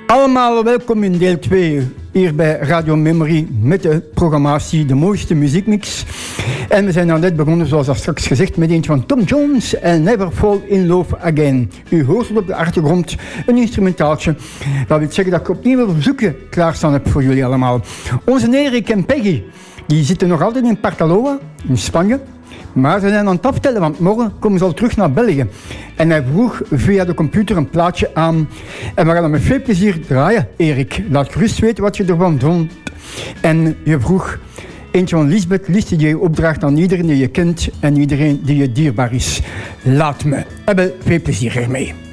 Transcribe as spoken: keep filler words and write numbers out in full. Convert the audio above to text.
Allemaal welkom in deel twee, hier bij Radio Memory, met de programmatie, de mooiste muziekmix. En we zijn nou net begonnen, zoals al straks gezegd, met eentje van Tom Jones en Never Fall in Love Again. U hoort het op de achtergrond, een instrumentaaltje. Dat wil zeggen dat ik opnieuw een verzoekje klaarstaan heb voor jullie allemaal. Onze Erik en Peggy, die zitten nog altijd in Partaloa, in Spanje. Maar ze zijn aan het aftellen, want morgen komen ze al terug naar België. En hij vroeg via de computer een plaatje aan. En we gaan hem met veel plezier draaien. Erik, laat gerust weten wat je ervan vond. En je vroeg eentje van Lisbeth, Liste die je opdraagt aan iedereen die je kent en iedereen die je dierbaar is. Laat me. Hebben veel plezier ermee.